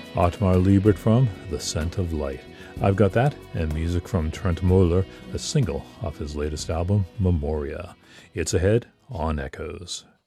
Otmar Liebert from The Scent of Light. I've got that, and music from Trent Muller, a single off his latest album, Memoria. It's ahead on Echoes.